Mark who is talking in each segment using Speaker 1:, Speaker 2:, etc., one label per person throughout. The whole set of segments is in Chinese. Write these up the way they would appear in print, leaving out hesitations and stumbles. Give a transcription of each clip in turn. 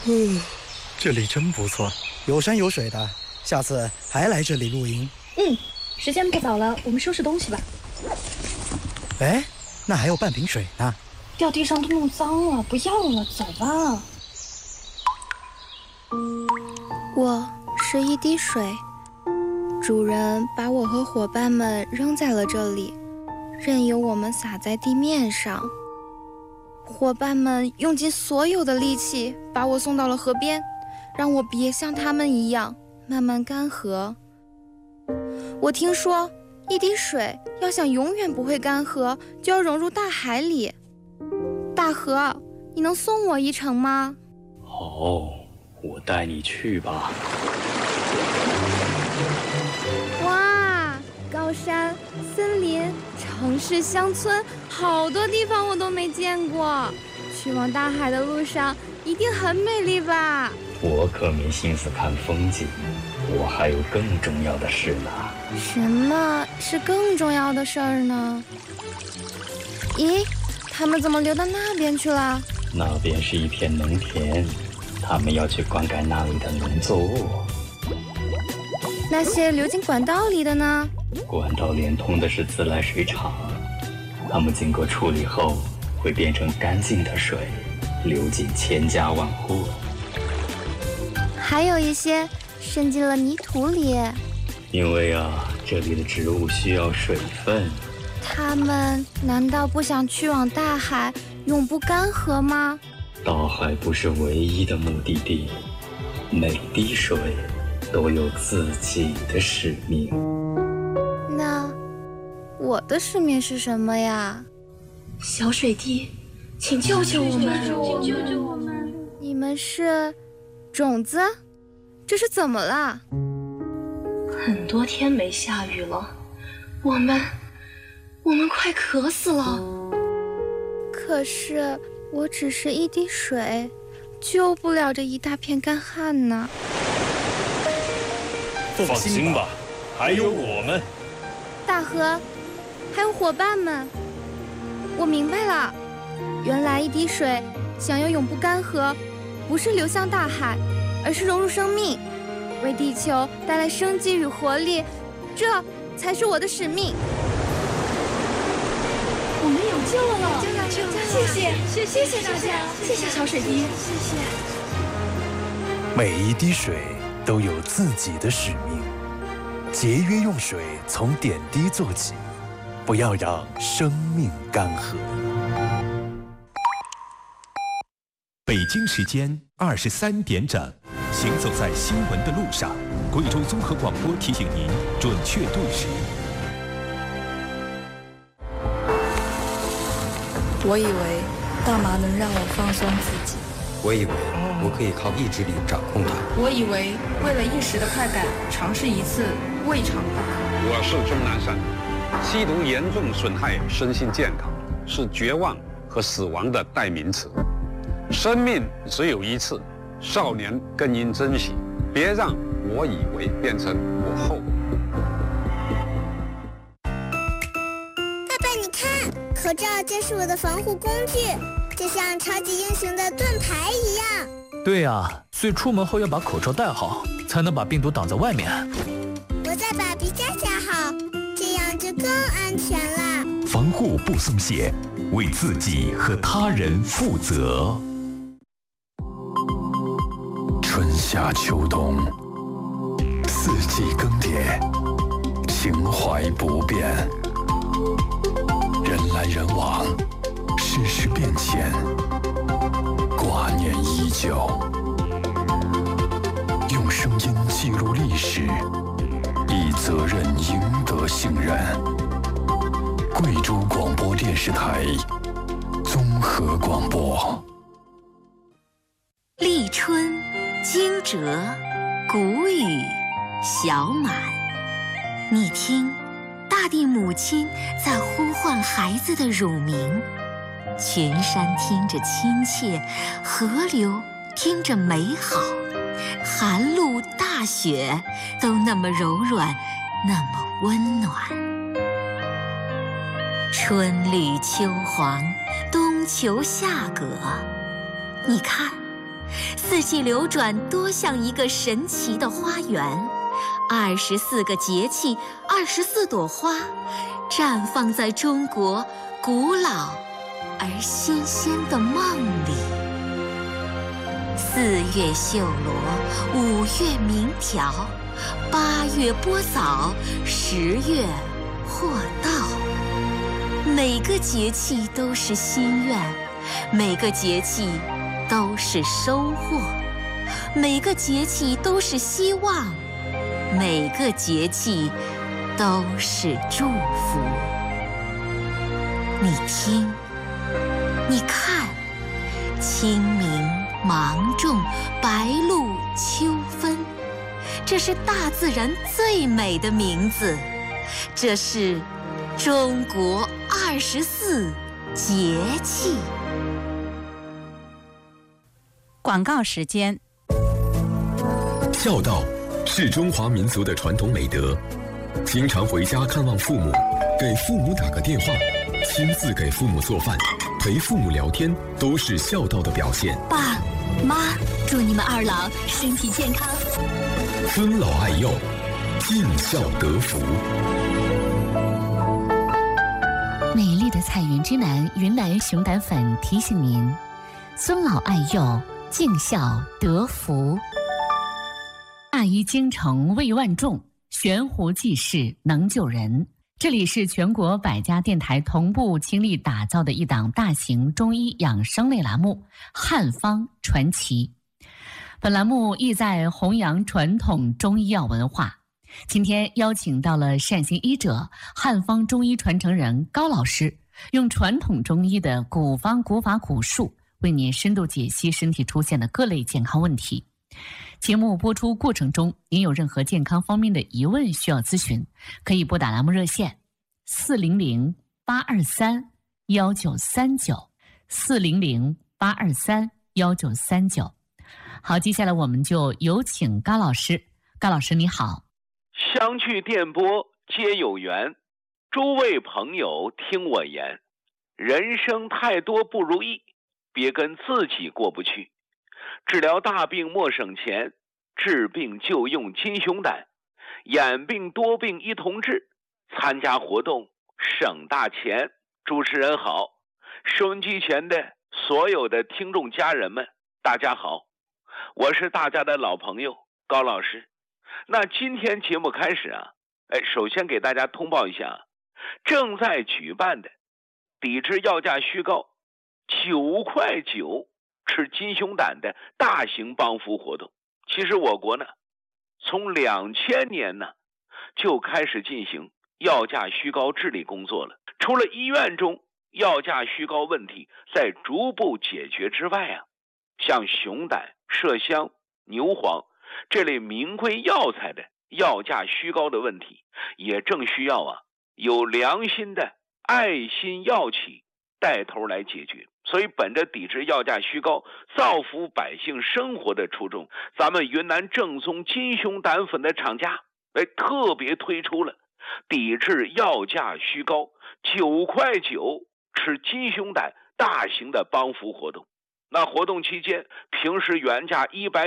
Speaker 1: 这里真不错，
Speaker 2: 有山有水的，下次还来这里露营。
Speaker 3: 时间不早了，我们收拾东西吧。
Speaker 2: 哎，那还有半瓶水呢。
Speaker 3: 掉地上都弄脏了，不要了，走吧。
Speaker 4: 我是一滴水，主人把我和伙伴们扔在了这里，任由我们洒在地面上。伙伴们用尽所有的力气把我送到了河边，让我别像他们一样慢慢干涸。我听说，一滴水要想永远不会干涸，就要融入大海里。大河，你能送我一程吗？
Speaker 5: 好，我带你去吧。
Speaker 4: 哇，高山、森林、城市、乡村，好多地方我都没见过。去往大海的路上一定很美丽吧？
Speaker 5: 我可没心思看风景，我还有更重要的事呢。
Speaker 4: 什么是更重要的事儿呢？咦，他们怎么流到那边去了？
Speaker 5: 那边是一片农田，他们要去灌溉那里的农作物。
Speaker 4: 那些流进管道里的呢？
Speaker 5: 管道连通的是自来水厂，它们经过处理后会变成干净的水，流进千家万户。
Speaker 4: 还有一些渗进了泥土里。
Speaker 5: 因为这里的植物需要水分。
Speaker 4: 它们难道不想去往大海，永不干涸吗？
Speaker 5: 大海不是唯一的目的地，每滴水都有自己的使命。
Speaker 4: 那我的使命是什么呀？
Speaker 3: 小水滴，请救救我们！
Speaker 4: 救救我们！你们是种子？这是怎么了？
Speaker 3: 很多天没下雨了，我们快渴死了。
Speaker 4: 可是我只是一滴水，救不了这一大片干旱呢。
Speaker 1: 放心吧，还有我们。
Speaker 4: 大河，还有伙伴们，我明白了，原来一滴水想要永不干涸，不是流向大海，而是融入生命，为地球带来生机与活力，这才是我的使命。
Speaker 3: 我们有救了！谢谢大家，谢谢小水滴，谢谢。
Speaker 6: 每一滴水都有自己的使命，节约用水从点滴做起，不要让生命干涸。
Speaker 7: 北京时间23点整，行走在新闻的路上，贵州综合广播提醒您准确对时。
Speaker 8: 我以为大麻能让我放松自己，
Speaker 9: 我以为我可以靠意志力掌控它，
Speaker 8: 我以为为了一时的快感，尝试一次未尝不可。
Speaker 10: 我是钟南山，吸毒严重损害身心健康，是绝望和死亡的代名词。生命只有一次，少年更应珍惜，别让我以为变成我后悔。
Speaker 11: 爸爸，你看，口罩就是我的防护工具，就像超级英雄的盾牌一样。
Speaker 12: 对呀，所以出门后要把口罩戴好，才能把病毒挡在外面。
Speaker 11: 我再把鼻夹夹好，这样就更安全了。
Speaker 7: 防护不松懈，为自己和他人负责。
Speaker 6: 春夏秋冬，四季更迭，情怀不变。人来人往，世事变迁，挂念依旧。用声音记录历史，以责任赢得信任。贵州广播电视台综合广播。
Speaker 13: 立春，惊蛰，谷雨，小满。你听，大地母亲在呼唤孩子的乳名，群山听着亲切，河流听着美好，寒露大雪都那么柔软，那么温暖。春绿秋黄，冬求夏葛。你看， 四季流转，多像一个神奇的花园。24个节气，24朵花，绽放在中国古老而新鲜的梦里。4月绣罗，5月鸣条，8月播枣，10月获稻。每个节气都是心愿，每个节气都是收获，每个节气都是希望，每个节气都是祝福。你听，你看，清明、芒种、白露、秋分，这是大自然最美的名字，这是中国24节气。
Speaker 14: 广告时间。
Speaker 15: 孝道是中华民族的传统美德，经常回家看望父母，给父母打个电话，亲自给父母做饭，陪父母聊天，都是孝道的表现。
Speaker 13: 爸妈，祝你们二老身体健康，
Speaker 15: 尊老爱幼，尽孝得福。
Speaker 16: 美丽的彩云之南云南熊胆粉提醒您：尊老爱幼，尽孝得福。大医精诚为万众，悬壶济世能救人。这里是全国100家电台同步倾力打造的一档大型中医养生类栏目《汉方传奇》。本栏目意在弘扬传统中医药文化。今天邀请到了善心医者、汉方中医传承人高老师，用传统中医的古方、古法、古术，为您深度解析身体出现的各类健康问题。节目播出过程中，您有任何健康方面的疑问需要咨询，可以拨打栏目热线400-823-1939 400-823-1939。好，接下来我们就有请高老师。高老师你好。
Speaker 17: 相聚电波皆有缘，诸位朋友听我言，人生太多不如意，别跟自己过不去。治疗大病莫省钱，治病就用金熊胆，眼病多病一同治，参加活动省大钱。主持人好，收音机前的所有的听众家人们，大家好，我是大家的老朋友高老师。那今天节目开始啊，首先给大家通报一下，正在举办的抵制药价虚高9块9吃金熊胆的大型帮扶活动。其实我国呢，从2000年呢就开始进行药价虚高治理工作了。除了医院中药价虚高问题在逐步解决之外啊，像熊胆、麝香、牛黄这类名贵药材的药价虚高的问题，也正需要啊有良心的爱心药企带头来解决。所以本着抵制药价虚高、造福百姓生活的初衷，咱们云南正宗金熊胆粉的厂家特别推出了抵制药价虚高9块9吃金熊胆大型的帮扶活动。那活动期间，平时原价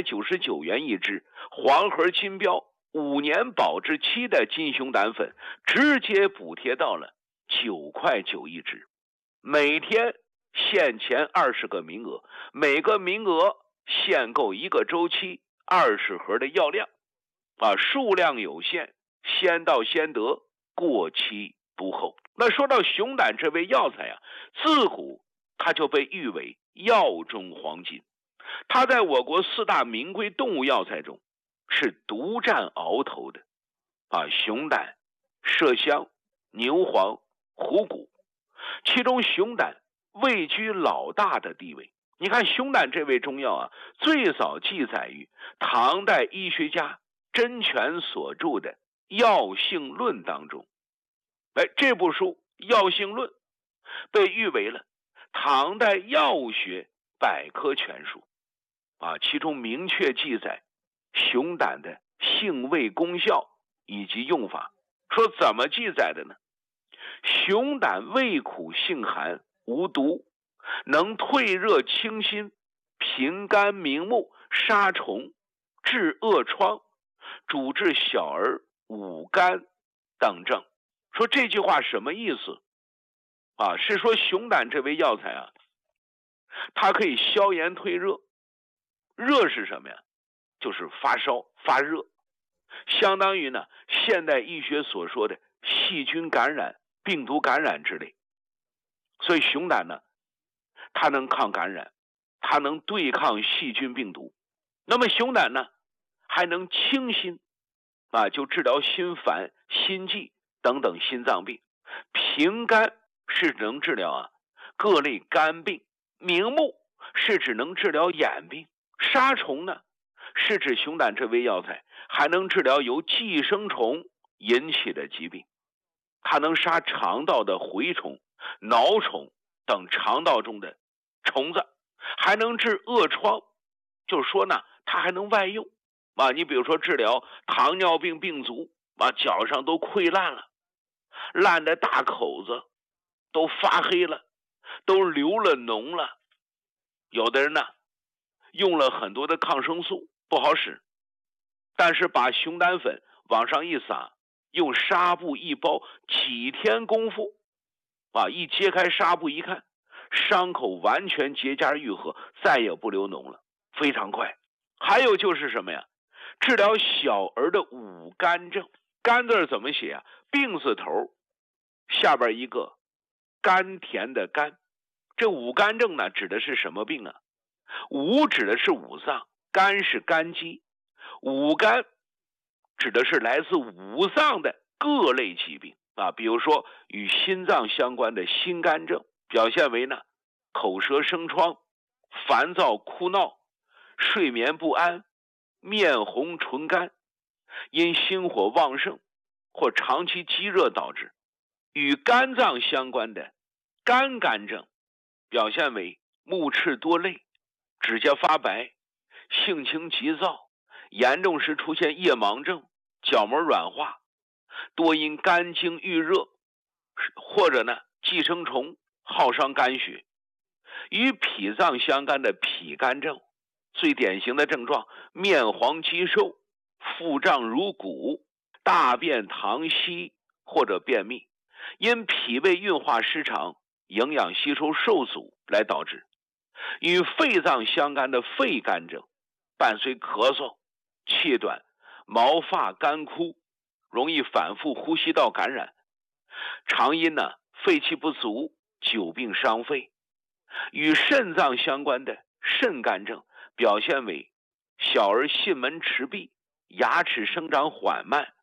Speaker 17: 199元一支，黄盒金标5年保质期的金熊胆粉直接补贴到了9块9一支。每天限前20个名额，每个名额限购1个周期20盒的药量数量有限，先到先得，过期不候。那说到熊胆这味药材啊，自古它就被誉为药中黄金，它在我国4大名贵动物药材中是独占鳌头的熊胆、麝香、牛黄、虎骨，其中熊胆位居老大的地位。你看熊胆这味中药啊，最早记载于唐代医学家甄权所著的《药性论》当中。这部书《药性论》被誉为了唐代药物学百科全书其中明确记载熊胆的性味功效以及用法。说怎么记载的呢？熊胆味苦性寒，无毒，能退热清心， 平肝明目，杀虫，治恶疮，主治小儿五肝等症。说这句话什么意思啊？是说熊胆这味药材啊，它可以消炎退热。热是什么呀？就是发烧发热，相当于呢现代医学所说的细菌感染、病毒感染之类。所以熊胆呢，它能抗感染，它能对抗细菌病毒。那么熊胆呢还能清心啊，就治疗心烦、心悸等等心脏病。平肝是能治疗啊各类肝病。明目是指能治疗眼病。杀虫呢是指熊胆这味药材还能治疗由寄生虫引起的疾病。它能杀肠道的蛔虫、蛲虫等肠道中的虫子，还能治恶疮。就是说呢它还能外用啊，你比如说治疗糖尿病病足啊，脚上都溃烂了，烂的大口子都发黑了，都流了脓了。有的人呢用了很多的抗生素不好使，但是把熊胆粉往上一撒，用纱布一包，几天功夫啊，一揭开纱布一看，伤口完全结痂愈合，再也不流脓了，非常快。还有就是什么呀？治疗小儿的五肝症。肝字怎么写啊？病字头下边一个甘甜的甘。这五肝症呢指的是什么病啊？五指的是五脏，肝是肝肌，五肝指的是来自五脏的各类疾病啊，比如说与心脏相关的心肝症，表现为呢口舌生疮、烦躁哭闹、睡眠不安、面红唇干，因心火旺盛或长期积热导致。与肝脏相关的肝肝症，表现为目赤多泪、指甲发白、性情急躁，严重时出现夜盲症、角膜软化，多因肝经郁热或者呢寄生虫耗伤肝血。与脾脏相干的脾肝症，最典型的症状面黄肌瘦、腹胀如鼓、大便溏稀或者便秘，因脾胃运化失常、营养吸收受阻来导致。与肺脏相干的肺肝症，伴随咳嗽、气短、毛发干枯，容易反复呼吸道感染，常因呢肺气不足，久病伤肺。与肾脏相关的肾肝症，表现为小儿囟门迟闭、牙齿生长缓慢、